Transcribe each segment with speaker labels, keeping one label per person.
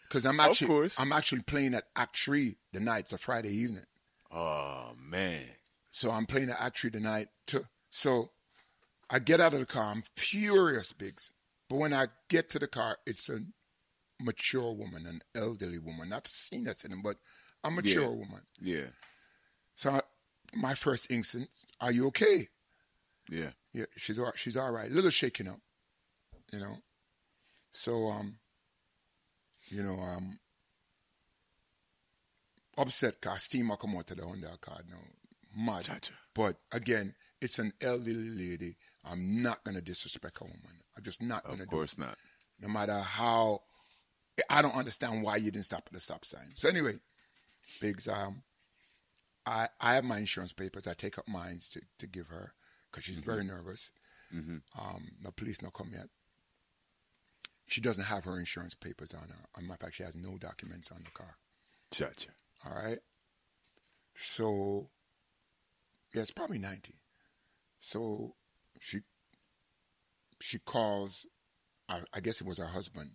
Speaker 1: Because I'm actually playing at Act 3 the night. It's a Friday evening.
Speaker 2: Oh, man.
Speaker 1: So I'm playing at Act 3 the night too. So I get out of the car. I'm furious, Biggs. But when I get to the car, it's a mature woman, an elderly woman. Not a senior citizen, but a mature woman.
Speaker 2: Yeah.
Speaker 1: So my first instinct, are you okay?
Speaker 2: Yeah.
Speaker 1: Yeah, she's all right. A little shaken up, you know. So, upset because steamer come out of the Honda car now. Mad.
Speaker 2: Cha-cha.
Speaker 1: But again, it's an elderly lady. I'm not going to disrespect a woman. I'm just not going to do it.
Speaker 2: Of course not.
Speaker 1: No matter how, I don't understand why you didn't stop at the stop sign. So anyway, Biggs, I have my insurance papers. I take up mine to give her because she's very nervous.
Speaker 2: Mm-hmm.
Speaker 1: The police not come yet. She doesn't have her insurance papers on her. As a matter of fact, she has no documents on the car.
Speaker 2: Cha-cha.
Speaker 1: All right? So, yeah, it's probably 90. So she calls, I guess it was her husband,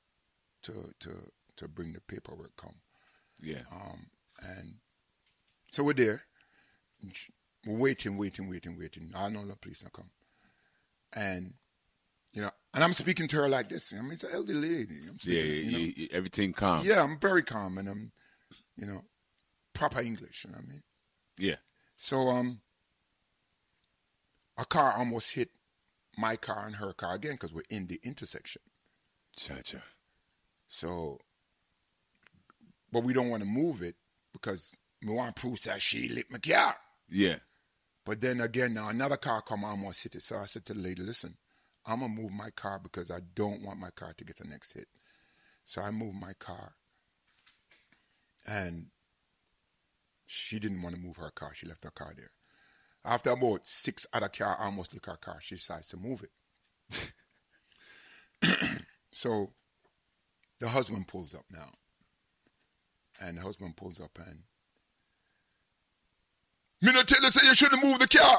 Speaker 1: to bring the paperwork come.
Speaker 2: Yeah.
Speaker 1: And so we're there. We're waiting. I know the police not come. And, and I'm speaking to her like this. I mean, it's an elderly lady. I'm speaking,
Speaker 2: everything calm.
Speaker 1: Yeah, I'm very calm, and I'm, proper English, you know what I mean?
Speaker 2: Yeah.
Speaker 1: So, a car almost hit my car and her car again because we're in the intersection.
Speaker 2: Cha-cha.
Speaker 1: So, but we don't want to move it because we want to prove that she lit my car.
Speaker 2: Yeah.
Speaker 1: But then again, now another car come almost hit it. So I said to the lady, listen, I'm going to move my car because I don't want my car to get the next hit. So I moved my car. And she didn't want to move her car. She left her car there. After about 6 other cars almost took her car, she decides to move it. So the husband pulls up now. And the husband pulls up and, me not tell you say you shouldn't move the car.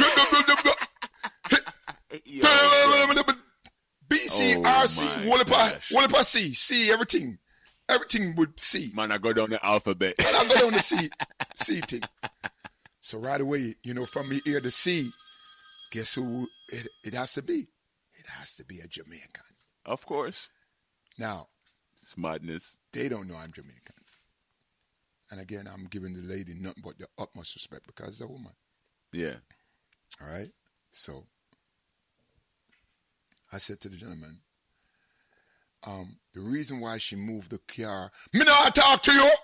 Speaker 1: BCRC, what if I C, everything. Everything would C.
Speaker 2: Man, I go down the alphabet.
Speaker 1: And I go down the C thing. So right away, from me ear to C, guess who it has to be? It has to be a Jamaican.
Speaker 2: Of course.
Speaker 1: Now,
Speaker 2: it's madness.
Speaker 1: They don't know I'm Jamaican. And again, I'm giving the lady nothing but the utmost respect because it's a woman.
Speaker 2: Yeah.
Speaker 1: All right? So, I said to the gentleman, the reason why she moved the car, me not talk to you.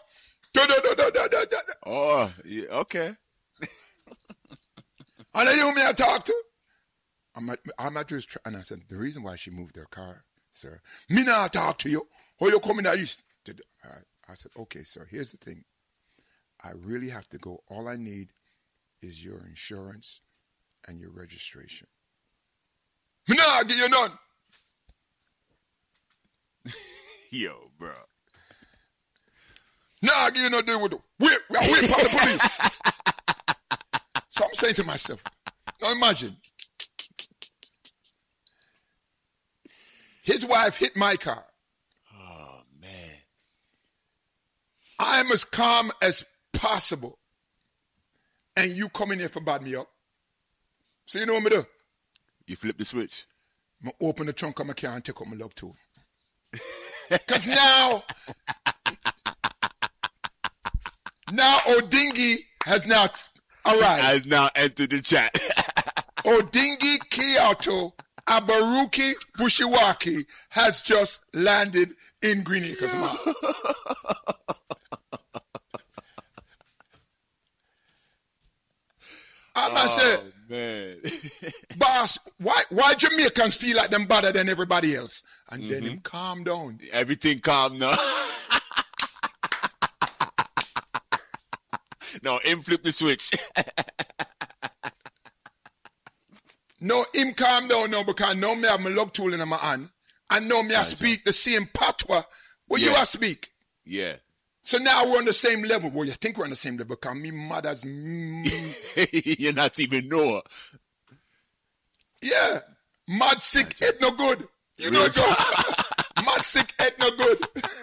Speaker 2: Oh, yeah, okay.
Speaker 1: And you me I talk to? I'm at just and I said, the reason why she moved her car, sir, me not talk to you. Or you coming at this? I said, okay, sir, here's the thing. I really have to go. All I need is your insurance and your registration. Me not give you none.
Speaker 2: Yo, bro.
Speaker 1: Nah, give you no deal with the whip. We are whip on the police. So I'm saying to myself, now imagine. His wife hit my car.
Speaker 2: Oh, man.
Speaker 1: I'm as calm as possible. And you come in here for bad me up. So you know what me do?
Speaker 2: You flip the switch.
Speaker 1: I open the trunk of my car and take out my lug too. Because now Odingi has now arrived.
Speaker 2: Has now entered the chat.
Speaker 1: Odingi Kyoto Abaruki Bushiwaki has just landed in Green Acres Mall. I said,
Speaker 2: man.
Speaker 1: boss, why Jamaicans feel like them better than everybody else? And then him calm down.
Speaker 2: Everything calm now. No, him flip the switch.
Speaker 1: No, him calm down now because now me have my lug tool in my hand. And now me I speak the same patois what you are speak.
Speaker 2: Yeah.
Speaker 1: So now we're on the same level. Well, you think we're on the same level because me mother's...
Speaker 2: You're not even know.
Speaker 1: Yeah. Mad sick, head no good. You know, Joe. Mad sick, head no good.